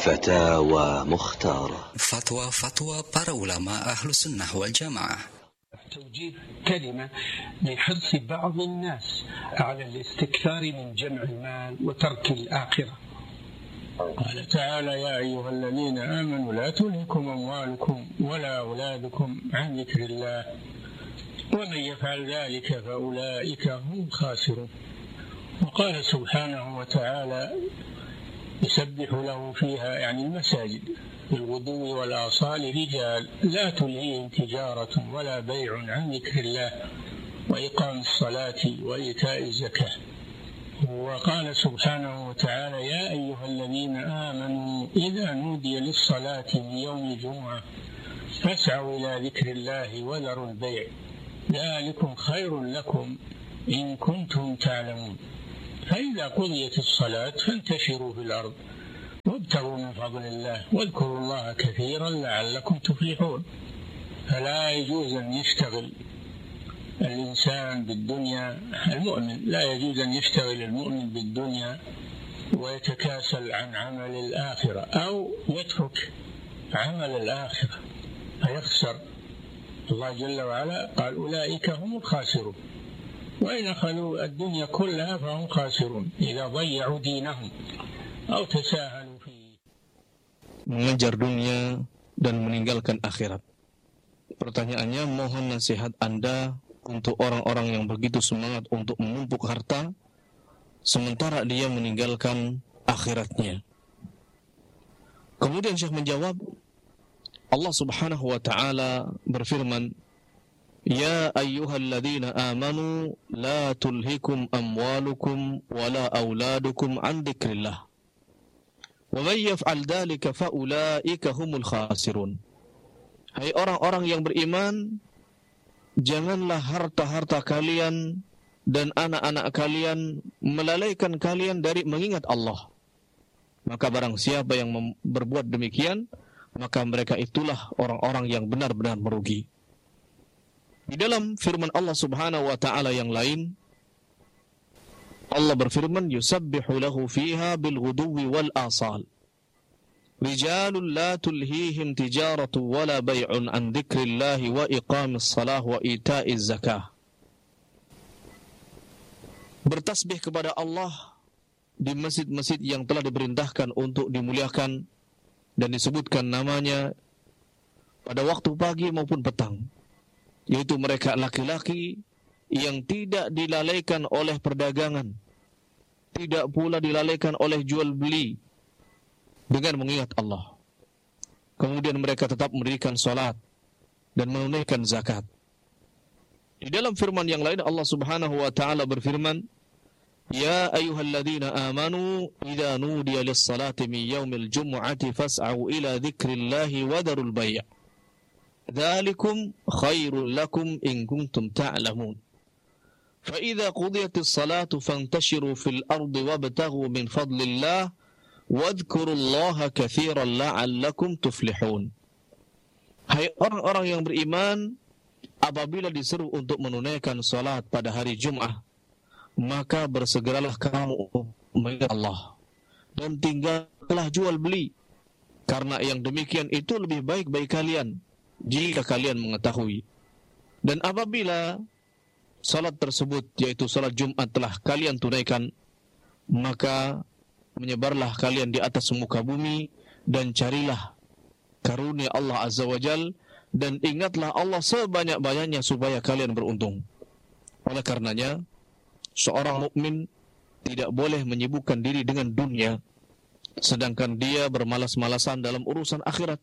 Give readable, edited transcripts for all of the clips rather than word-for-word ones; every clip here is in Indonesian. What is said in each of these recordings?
فتاوى مختارة. فتوى para ulama Ahlus Sunnah wal Jamaah. توجيه كلمة لحرص بعض الناس على الاستكثار من جمع المال وترك الآخرة. قال تعالى: يا أيها الذين آمنوا لا تلهكم أموالكم ولا أولادكم عن ذكر الله ومن يفعل ذلك فأولئك هم الخاسرون. وقال سبحانه وتعالى: يسبح له فيها يعني المساجد بالغدو والآصال رجال لا تلهيهم تجارة ولا بيع عن ذكر الله وإقام الصلاة وإيتاء الزكاة. وقال سبحانه وتعالى: يا أيها الذين آمنوا إذا نودي للصلاة من يوم الجمعة فاسعوا إلى ذكر الله وذروا البيع ذلكم خير لكم إن كنتم تعلمون. فإذا قضيت الصلاة فانتشروا في الأرض وابتغوا من فضل الله واذكروا الله كثيرا لعلكم تفلحون. فلا يجوز أن يشتغل الإنسان بالدنيا، المؤمن لا يجوز أن يشتغل المؤمن بالدنيا ويتكاسل عن عمل الآخرة أو يترك عمل الآخرة فيخسر. الله جل وعلا قال: أولئك هم الخاسرون. وإن أخذوا الدنيا كلها فهم خاسرون إذا ضيعوا دينهم أو تساهلوا فيه. Mengejar dunia dan meninggalkan akhirat. Pertanyaannya, mohon nasihat Anda untuk orang-orang yang begitu semangat untuk menumpuk harta sementara dia meninggalkan akhiratnya. Kemudian Syekh menjawab, Allah Subhanahu wa taala berfirman, Ya ayyuhalladzina amanu la tulhikum amwalukum wala auladukum an dzikrillah. Wa may yaf'al dzalika fa ulaika humul khasirun. Hai orang-orang yang beriman, janganlah harta-harta kalian dan anak-anak kalian melalaikan kalian dari mengingat Allah. Maka barang siapa yang berbuat demikian, maka mereka itulah orang-orang yang benar-benar merugi. Di dalam firman Allah Subhanahu wa taala yang lain, Allah berfirman, yusabbihu lahu fiha bil ghuduwi wal asal. Rijalun la tulhihim tijaratu wala bay'un an dzikrillahi wa iqamis salah wa ita'iz zakah. Bertasbih kepada Allah di masjid-masjid yang telah diperintahkan untuk dimuliakan dan disebutkan namanya pada waktu pagi maupun petang, yaitu mereka laki-laki yang tidak dilalaikan oleh perdagangan, tidak pula dilalaikan oleh jual beli dengan mengingat Allah. Kemudian mereka tetap mendirikan salat dan menunaikan zakat. Di dalam firman yang lain Allah Subhanahu wa taala berfirman, Ya ayyuhalladzina amanu idza nudiya lis-salati min yaumil jumu'ati fas'au ila dzikrillahi wa dharul bay'. Dzalikum khairul lakum in kuntum ta'lamun. Fa idza qudiyatis salatu fantashiru fil ardi wabtaghu min fadlillah wadhkurullaha katsiran la'allakum tuflihun. Hai orang-orang yang beriman, apabila diseru untuk menunaikan salat pada hari Jumat, maka bersegeralah kamu mengingat Allah dan tinggallah jual beli, karena yang demikian itu lebih baik bagi kalian jika kalian mengetahui. Dan apabila salat tersebut, yaitu salat Jumat, telah kalian tunaikan, maka menyebarlah kalian di atas muka bumi dan carilah karunia Allah Azza wa Jal, dan ingatlah Allah sebanyak-banyaknya supaya kalian beruntung. Oleh karenanya, seorang mukmin tidak boleh menyibukkan diri dengan dunia sedangkan dia bermalas-malasan dalam urusan akhirat,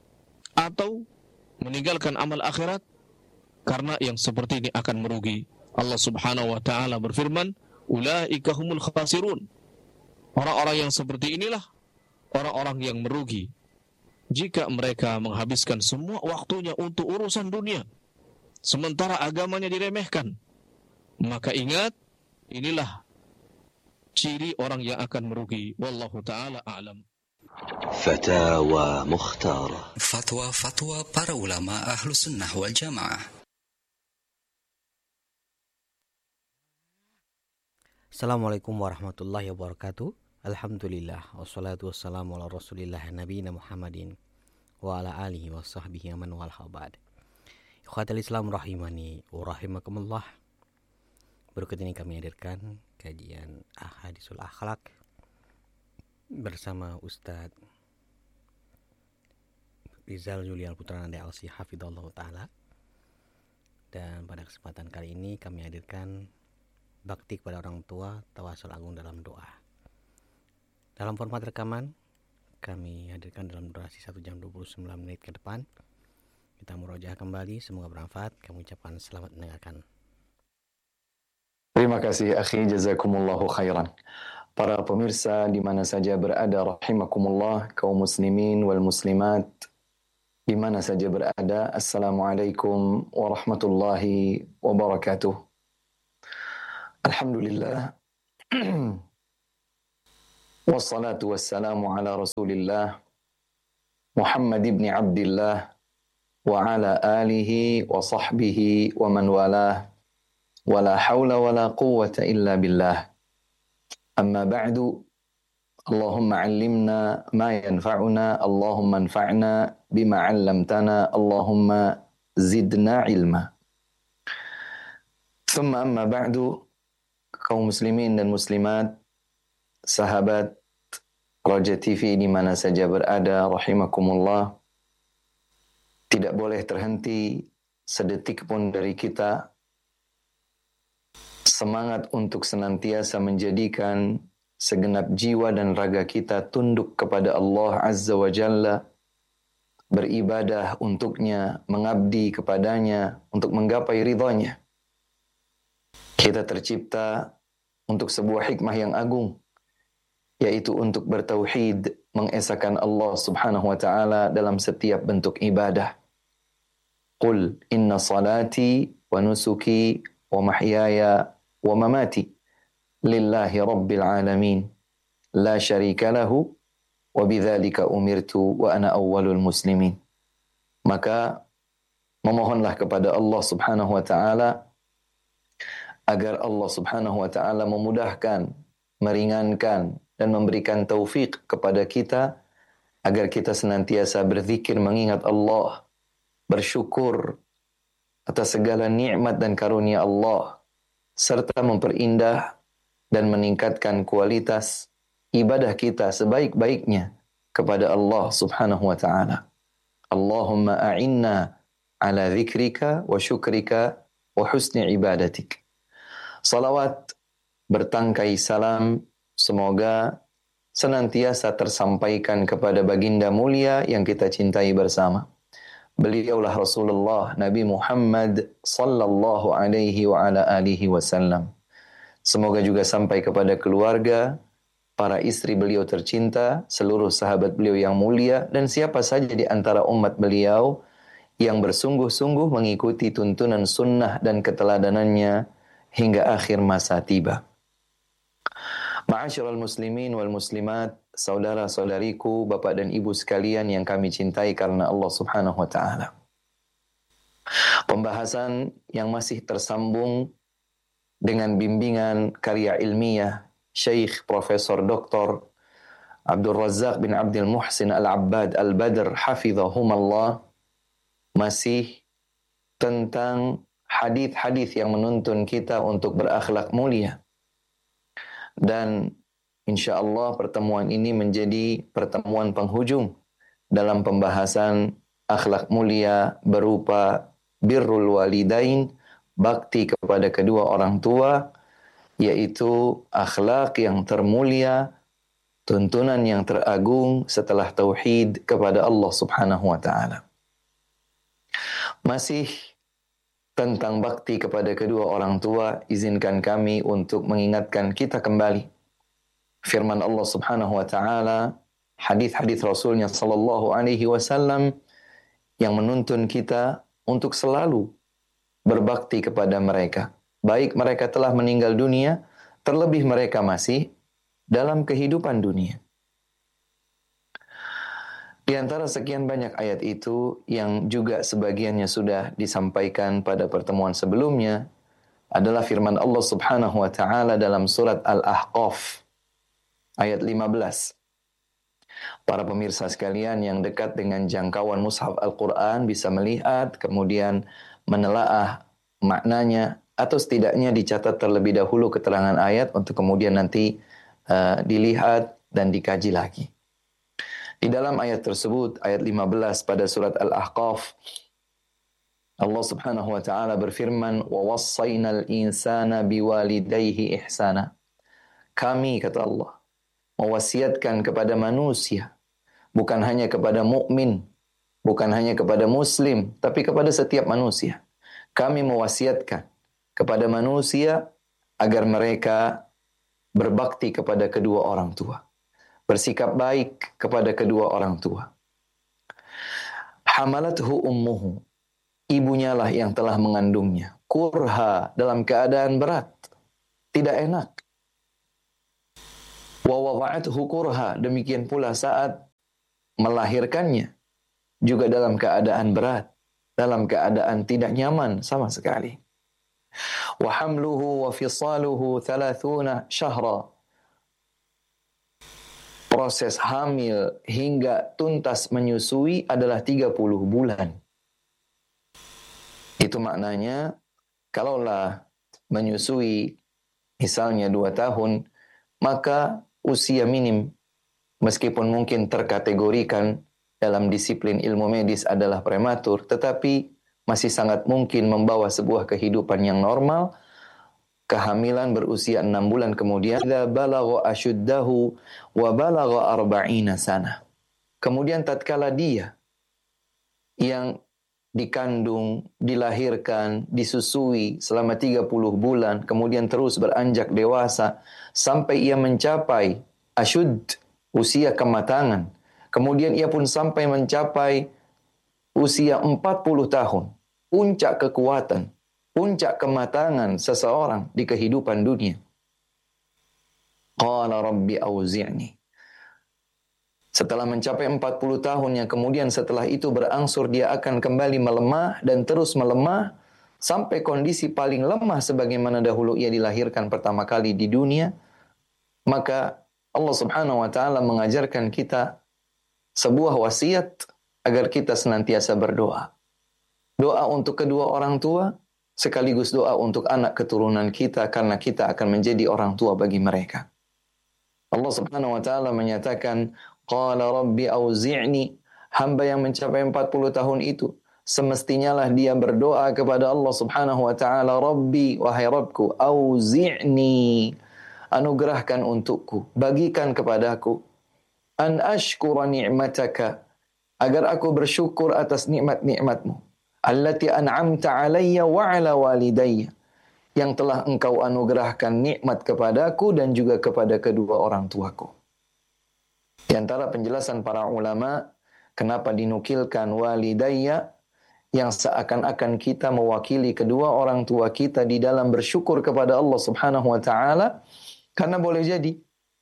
atau meninggalkan amal akhirat, karena yang seperti ini akan merugi. Allah Subhanahu wa taala berfirman, ulaika humul khasirun. Orang-orang yang seperti inilah orang-orang yang merugi jika mereka menghabiskan semua waktunya untuk urusan dunia sementara agamanya diremehkan. Maka ingat, inilah ciri orang yang akan merugi. Wallahu ta'ala a'lam. Fatawa Mukhtara. Fatwa para ulama Ahlus Sunnah wal Jamaah. Assalamualaikum warahmatullahi wabarakatuh. Alhamdulillah, wassalatu wassalamu ala rasulillah nabiyina Muhammadin wa ala alihi wa sahbihi aman wal habad. Ikhwatal Islam rahimani wa rahimakumullah. Berikut ini kami hadirkan kajian Ahadisul Akhlak bersama Ustadz Rizal Julian Putra Nanda Alsi Hafidhullah Ta'ala. Dan pada kesempatan kali ini kami hadirkan bakti kepada orang tua, tawasul agung dalam doa. Dalam format rekaman, kami hadirkan dalam durasi 1 jam 29 menit ke depan. Kita murojaah kembali, semoga bermanfaat. Kami ucapkan selamat mendengarkan. Terima kasih akhi, jazakumullahu khairan. Para pemirsa di mana saja berada, rahimakumullah, kaum muslimin wal muslimat, di mana saja berada, assalamualaikum warahmatullahi wabarakatuh. Alhamdulillah. Wassalatu wassalamu ala rasulillah Muhammad ibn Abdillah wa ala alihi wa sahbihi wa man walah wa la hawla wa la quwwata illa billah. Amma ba'du, Allahumma allimna ma yanfa'una, Allahumma anfa'na bima 'allamtana, Allahumma zidna ilma. Thumma amma ba'du, kaum muslimin dan muslimat, sahabat Raja TV di mana saja berada, rahimakumullah. Tidak boleh terhenti sedetik pun dari kita semangat untuk senantiasa menjadikan segenap jiwa dan raga kita tunduk kepada Allah Azza wa Jalla, beribadah untuknya, mengabdi kepadanya untuk menggapai ridhanya. Kita tercipta untuk sebuah hikmah yang agung, yaitu untuk bertauhid, mengesahkan Allah Subhanahu wa taala dalam setiap bentuk ibadah. Qul inna salati wa nusuki wa mahyaya wa mamati lillahi rabbil alamin la syarika lahu wa bidzalika umirtu wa ana awwalul muslimin. Maka memohonlah kepada Allah Subhanahu wa taala agar Allah Subhanahu wa taala memudahkan, meringankan dan memberikan taufik kepada kita agar kita senantiasa berzikir, mengingat Allah, bersyukur atas segala nikmat dan karunia Allah, serta memperindah dan meningkatkan kualitas ibadah kita sebaik-baiknya kepada Allah Subhanahu wa taala. Allahumma a'inna ala dzikrika wa syukrika wa husni ibadatik. Salawat bertangkai salam semoga senantiasa tersampaikan kepada baginda mulia yang kita cintai bersama. Beliaulah Rasulullah Nabi Muhammad sallallahu alaihi wa ala alihi wasallam. Semoga juga sampai kepada keluarga, para istri beliau tercinta, seluruh sahabat beliau yang mulia, dan siapa saja di antara umat beliau yang bersungguh-sungguh mengikuti tuntunan sunnah dan keteladanannya hingga akhir masa tiba. Ma'asyiral muslimin wal muslimat, saudara-saudariku, bapak dan ibu sekalian yang kami cintai karena Allah Subhanahu wa taala. Pembahasan yang masih tersambung dengan bimbingan karya ilmiah Syekh Profesor Dr. Abdul Razak bin Abdul Muhsin Al-Abbad Al-Badr hafidhahumallah, masih tentang hadis-hadis yang menuntun kita untuk berakhlak mulia. Dan insyaallah pertemuan ini menjadi pertemuan penghujung dalam pembahasan akhlak mulia berupa birrul walidain, bakti kepada kedua orang tua, yaitu akhlak yang termulia, tuntunan yang teragung setelah tauhid kepada Allah Subhanahu wa taala. Masih tentang bakti kepada kedua orang tua, izinkan kami untuk mengingatkan kita kembali firman Allah Subhanahu wa taala, hadis-hadis Rasulnya sallallahu alaihi wasallam yang menuntun kita untuk selalu berbakti kepada mereka, baik mereka telah meninggal dunia, terlebih mereka masih dalam kehidupan dunia. Di antara sekian banyak ayat itu yang juga sebagiannya sudah disampaikan pada pertemuan sebelumnya adalah firman Allah Subhanahu wa taala dalam surat Al-Ahqaf ayat 15. Para pemirsa sekalian yang dekat dengan jangkauan mushaf Al-Quran bisa melihat, kemudian menelaah maknanya, atau setidaknya dicatat terlebih dahulu keterangan ayat untuk kemudian nanti dilihat dan dikaji lagi. Di dalam ayat tersebut, ayat 15 pada surat Al-Ahqaf, Allah Subhanahu wa taala berfirman, "Wa wassaynal insana biwalidayhi ihsana." Kami, kata Allah, mewasiatkan kepada manusia, bukan hanya kepada mukmin, bukan hanya kepada muslim, tapi kepada setiap manusia. Kami mewasiatkan kepada manusia agar mereka berbakti kepada kedua orang tua, bersikap baik kepada kedua orang tua. Hamalathu ummuhu, ibunya lah yang telah mengandungnya, kurha, dalam keadaan berat, tidak enak. Wa wada'athu kurha, demikian pula saat melahirkannya juga dalam keadaan berat, dalam keadaan tidak nyaman sama sekali. Wa hamluhu wa fisaluhu 30 syahra, proses hamil hingga tuntas menyusui adalah 30 bulan. Itu maknanya, kalaulah menyusui misalnya 2 tahun, maka usia minim, meskipun mungkin terkategorikan dalam disiplin ilmu medis adalah prematur, tetapi masih sangat mungkin membawa sebuah kehidupan yang normal. Kehamilan berusia 6 bulan kemudian, idza balagha ashuddahu wa balagha 40 sana. Kemudian tatkala dia yang dikandung, dilahirkan, disusui selama 30 bulan, kemudian terus beranjak dewasa sampai ia mencapai asyud, usia kematangan. Kemudian ia pun sampai mencapai usia 40 tahun, puncak kekuatan, puncak kematangan seseorang di kehidupan dunia. Qala rabbi auzi'ni. Setelah mencapai 40 tahun yang kemudian setelah itu berangsur dia akan kembali melemah dan terus melemah sampai kondisi paling lemah sebagaimana dahulu ia dilahirkan pertama kali di dunia. Maka Allah Subhanahu wa taala mengajarkan kita sebuah wasiat agar kita senantiasa berdoa. Doa untuk kedua orang tua sekaligus doa untuk anak keturunan kita karena kita akan menjadi orang tua bagi mereka. Allah Subhanahu wa taala menyatakan, qala rabbi auzi'ni, hamba yang mencapai 40 tahun itu semestinya lah dia berdoa kepada Allah Subhanahu wa taala, Rabbi, wahai Rabbku, auzi'ni, anugerahkan untukku, bagikan kepadaku, an ashkura ni'mataka, agar aku bersyukur atas nikmat-nikmatmu, allati an'amta alayya wa ala walidayya, yang telah engkau anugerahkan nikmat kepadaku dan juga kepada kedua orang tuaku. Di antara penjelasan para ulama, kenapa dinukilkan walidayya, yang seakan-akan kita mewakili kedua orang tua kita di dalam bersyukur kepada Allah Subhanahu wa taala, karena boleh jadi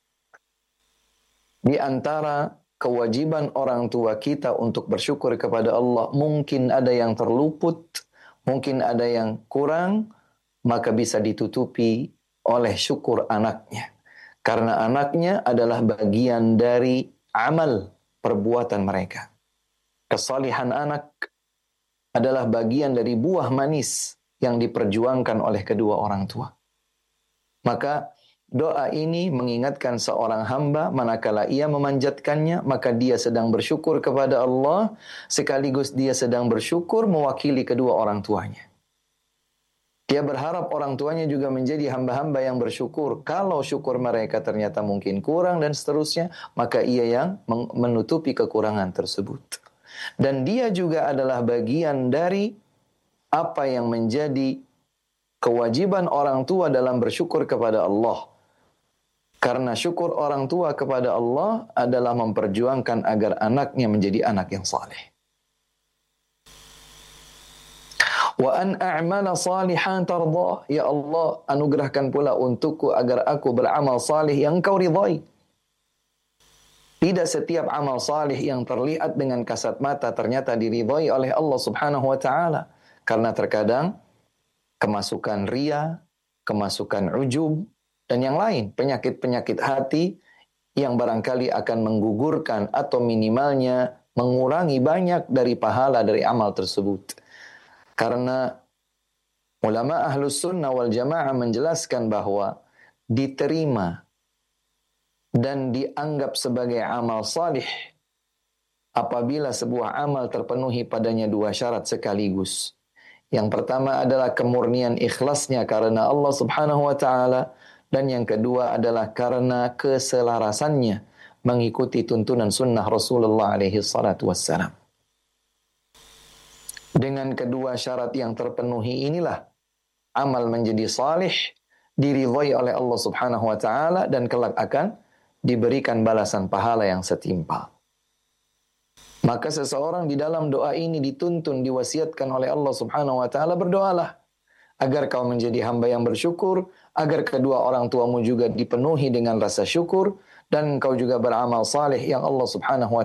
di antara kewajiban orang tua kita untuk bersyukur kepada Allah mungkin ada yang terluput, mungkin ada yang kurang, maka bisa ditutupi oleh syukur anaknya. Karena anaknya adalah bagian dari amal perbuatan mereka. Kesalihan anak adalah bagian dari buah manis yang diperjuangkan oleh kedua orang tua. Maka doa ini mengingatkan seorang hamba manakala ia memanjatkannya, maka dia sedang bersyukur kepada Allah, sekaligus dia sedang bersyukur mewakili kedua orang tuanya. Dia berharap orang tuanya juga menjadi hamba-hamba yang bersyukur. Kalau syukur mereka ternyata mungkin kurang dan seterusnya, maka ia yang menutupi kekurangan tersebut. Dan dia juga adalah bagian dari apa yang menjadi kewajiban orang tua dalam bersyukur kepada Allah. Karena syukur orang tua kepada Allah adalah memperjuangkan agar anaknya menjadi anak yang saleh. Wa an a'mala salihan tardah, ya Allah, anugerahkan pula untukku agar aku beramal salih yang Engkau ridhai. Tidak setiap amal salih yang terlihat dengan kasat mata ternyata diridhai oleh Allah Subhanahu wa taala, karena terkadang kemasukan riya, kemasukan ujub dan yang lain, penyakit-penyakit hati yang barangkali akan menggugurkan atau minimalnya mengurangi banyak dari pahala dari amal tersebut. Karena ulama ahlus sunnah wal jamaah menjelaskan bahwa diterima dan dianggap sebagai amal salih apabila sebuah amal terpenuhi padanya dua syarat sekaligus. Yang pertama adalah kemurnian ikhlasnya karena Allah Subhanahu wa taala, dan yang kedua adalah karena keselarasannya mengikuti tuntunan sunnah Rasulullah alaihi salatu wassalam. Dengan kedua syarat yang terpenuhi inilah amal menjadi salih, diridhai oleh Allah Subhanahu wa taala, dan kelak akan diberikan balasan pahala yang setimpal. Maka seseorang di dalam doa ini dituntun, diwasiatkan oleh Allah Subhanahu wa taala, berdoalah agar kau menjadi hamba yang bersyukur, agar kedua orang tuamu juga dipenuhi dengan rasa syukur, dan kau juga beramal saleh yang Allah Subhanahu wa